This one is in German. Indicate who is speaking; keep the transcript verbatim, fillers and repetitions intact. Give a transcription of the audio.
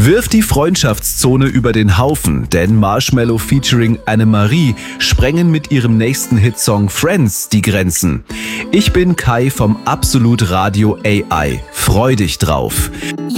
Speaker 1: Wirf die Freundschaftszone über den Haufen, denn Marshmello featuring Annemarie sprengen mit ihrem nächsten Hitsong Friends die Grenzen. Ich bin Kai vom Absolut Radio A I. Freu dich drauf.